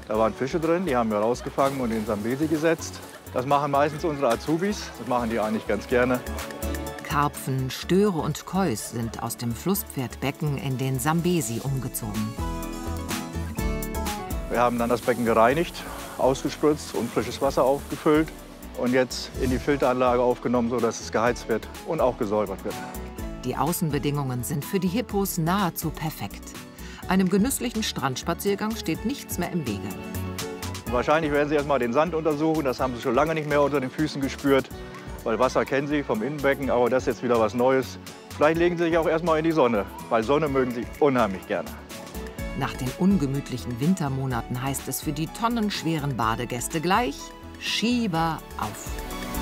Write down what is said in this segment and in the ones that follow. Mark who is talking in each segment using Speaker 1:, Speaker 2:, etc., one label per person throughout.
Speaker 1: Da waren Fische drin, die haben wir rausgefangen und in Sambesi gesetzt. Das machen meistens unsere Azubis, das machen die eigentlich ganz gerne.
Speaker 2: Karpfen, Störe und Kois sind aus dem Flusspferdbecken in den Sambesi umgezogen.
Speaker 1: Wir haben dann das Becken gereinigt, ausgespritzt und frisches Wasser aufgefüllt und jetzt in die Filteranlage aufgenommen, sodass es geheizt wird und auch gesäubert wird.
Speaker 2: Die Außenbedingungen sind für die Hippos nahezu perfekt. Einem genüsslichen Strandspaziergang steht nichts mehr im Wege.
Speaker 1: Wahrscheinlich werden sie erst mal den Sand untersuchen, das haben sie schon lange nicht mehr unter den Füßen gespürt, weil Wasser kennen sie vom Innenbecken, aber das ist jetzt wieder was Neues. Vielleicht legen sie sich auch erst mal in die Sonne, weil Sonne mögen sie unheimlich gerne.
Speaker 2: Nach den ungemütlichen Wintermonaten heißt es für die tonnenschweren Badegäste gleich Schieber auf.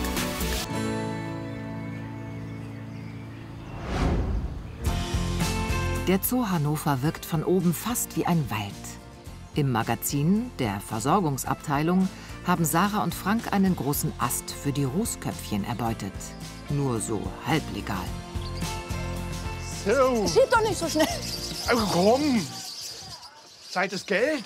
Speaker 2: Der Zoo Hannover wirkt von oben fast wie ein Wald. Im Magazin, der Versorgungsabteilung, haben Sarah und Frank einen großen Ast für die Rußköpfchen erbeutet. Nur so halblegal.
Speaker 3: So.
Speaker 4: Es geht doch nicht so schnell.
Speaker 3: Also komm. Zeit ist Geld.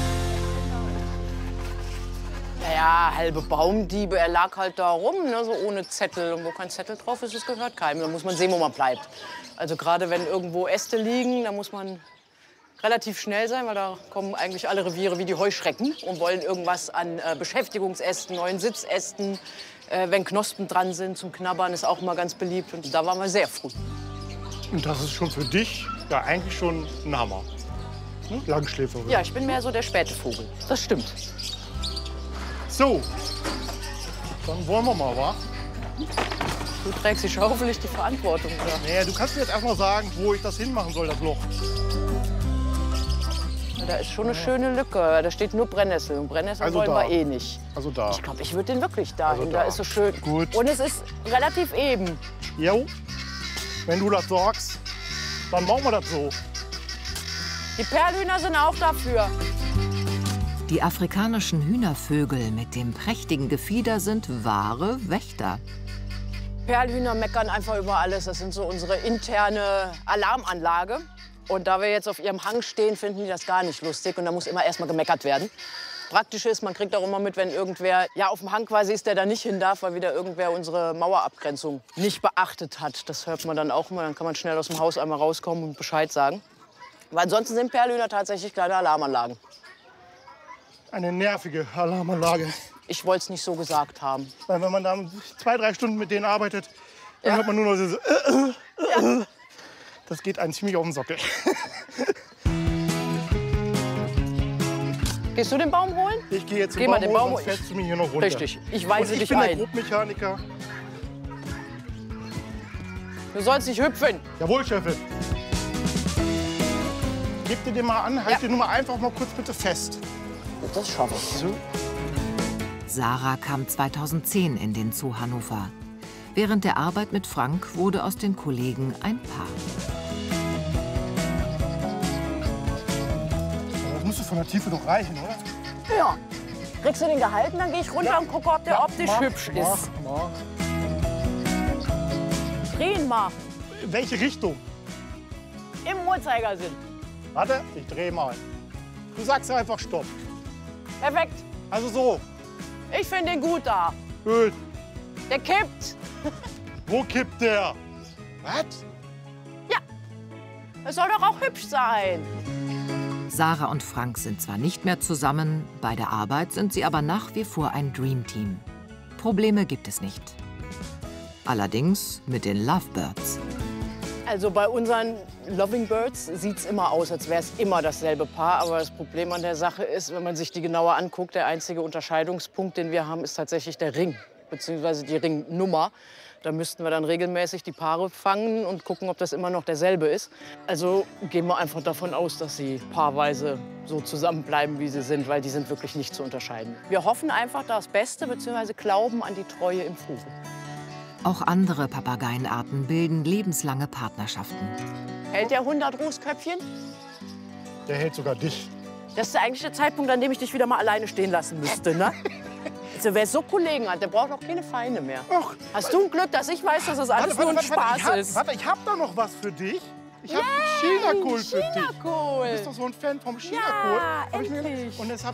Speaker 4: Naja, halbe Baumdiebe, er lag halt da rum, ne, so ohne Zettel. Und wo kein Zettel drauf ist, das gehört keinem. Da muss man sehen, wo man bleibt. Also gerade wenn irgendwo Äste liegen, da muss man relativ schnell sein, weil da kommen eigentlich alle Reviere wie die Heuschrecken und wollen irgendwas an Beschäftigungsästen, neuen Sitzästen. Wenn Knospen dran sind zum Knabbern, ist auch mal ganz beliebt. Und da waren wir sehr früh.
Speaker 3: Und das ist schon für dich ja eigentlich schon ein Hammer. Ne? Langschläferin.
Speaker 4: Ja, ich bin mehr so der späte Vogel. Das stimmt.
Speaker 3: So, dann wollen wir mal, wa?
Speaker 4: Du trägst die Schaufel, ich die Verantwortung, oder?
Speaker 3: Naja, du kannst mir jetzt erst mal sagen, wo ich das hinmachen soll, das Loch.
Speaker 4: Da ist schon eine schöne Lücke. Da steht nur Brennnessel. Und Brennnessel
Speaker 3: Also
Speaker 4: wollen
Speaker 3: da.
Speaker 4: wir eh nicht.
Speaker 3: Also da.
Speaker 4: Ich glaube, ich würde den wirklich dahin.
Speaker 3: Also
Speaker 4: da.
Speaker 3: da.
Speaker 4: Ist so schön.
Speaker 3: Gut.
Speaker 4: Und es ist relativ eben.
Speaker 3: Jo, wenn du das sagst, dann machen wir das so.
Speaker 4: Die Perlhühner sind auch dafür.
Speaker 2: Die afrikanischen Hühnervögel mit dem prächtigen Gefieder sind wahre Wächter.
Speaker 4: Perlhühner meckern einfach über alles. Das sind so unsere interne Alarmanlage. Und da wir jetzt auf ihrem Hang stehen, finden die das gar nicht lustig. Und da muss immer erst mal gemeckert werden. Praktisch ist, man kriegt auch immer mit, wenn irgendwer ja, auf dem Hang quasi ist, der da nicht hin darf, weil wieder irgendwer unsere Mauerabgrenzung nicht beachtet hat. Das hört man dann auch mal. Dann kann man schnell aus dem Haus einmal rauskommen und Bescheid sagen. Weil ansonsten sind Perlhühner tatsächlich kleine Alarmanlagen.
Speaker 3: Eine nervige Alarmanlage.
Speaker 4: Ich wollte es nicht so gesagt haben.
Speaker 3: Weil wenn man da 2, 3 Stunden mit denen arbeitet, dann hört man nur noch so.
Speaker 4: Ja.
Speaker 3: Das geht einem ziemlich auf den Sockel.
Speaker 4: Gehst du den Baum holen?
Speaker 3: Ich gehe jetzt
Speaker 4: Geh mal
Speaker 3: den
Speaker 4: den
Speaker 3: Baum
Speaker 4: Baum
Speaker 3: holen, sonst fällst du mir hier noch runter.
Speaker 4: Richtig, ich weise
Speaker 3: Und
Speaker 4: dich
Speaker 3: ich bin der
Speaker 4: ein.
Speaker 3: Grobmechaniker.
Speaker 4: Du sollst nicht hüpfen.
Speaker 3: Jawohl, Chefin. Gib dir den mal an, halt den nur mal einfach mal kurz bitte fest.
Speaker 4: Das schaffe ich.
Speaker 3: So.
Speaker 2: Sarah kam 2010 in den Zoo Hannover. Während der Arbeit mit Frank wurde aus den Kollegen ein Paar.
Speaker 3: Das müsste von der Tiefe doch reichen, oder?
Speaker 4: Ja. Kriegst du den gehalten, dann gehe ich runter und gucke, ob der optisch hübsch ist.
Speaker 3: Mach.
Speaker 4: Dreh ihn mal
Speaker 3: In welche Richtung?
Speaker 4: im Uhrzeigersinn.
Speaker 3: Warte, ich drehe mal. Du sagst einfach Stopp.
Speaker 4: Perfekt.
Speaker 3: Also so.
Speaker 4: Ich finde den gut da.
Speaker 3: Gut.
Speaker 4: Der kippt.
Speaker 3: Wo kippt der? Was?
Speaker 4: Es soll doch auch hübsch sein.
Speaker 2: Sarah und Frank sind zwar nicht mehr zusammen, bei der Arbeit sind sie aber nach wie vor ein Dreamteam. Probleme gibt es nicht. Allerdings mit den Lovebirds.
Speaker 4: Also bei unseren Loving Birds sieht es immer aus, als wäre es immer dasselbe Paar. Aber das Problem an der Sache ist, wenn man sich die genauer anguckt, der einzige Unterscheidungspunkt, den wir haben, ist tatsächlich der Ring, beziehungsweise die Ringnummer. Da müssten wir dann regelmäßig die Paare fangen und gucken, ob das immer noch derselbe ist. Also gehen wir einfach davon aus, dass sie paarweise so zusammenbleiben, wie sie sind, weil die sind wirklich nicht zu unterscheiden. Wir hoffen einfach das Beste, beziehungsweise glauben an die Treue im Vogel.
Speaker 2: Auch andere Papageienarten bilden lebenslange Partnerschaften.
Speaker 4: Hält der 100 Rußköpfchen?
Speaker 3: Der hält sogar dich.
Speaker 4: Das ist eigentlich der Zeitpunkt, an dem ich dich wieder mal alleine stehen lassen müsste, ne? Also wer so Kollegen hat, der braucht auch keine Feinde mehr.
Speaker 3: Ach,
Speaker 4: Hast du ein Glück, dass ich weiß, dass das alles nur ein Spaß ist?
Speaker 3: Warte, ich hab da noch was für dich. Ich hab einen Chinakohl für dich.
Speaker 4: Chinakohl.
Speaker 3: Du bist doch so ein Fan vom Chinakohl.
Speaker 4: Ja,
Speaker 3: Hab ich mir
Speaker 4: endlich.
Speaker 3: gedacht. Und deshalb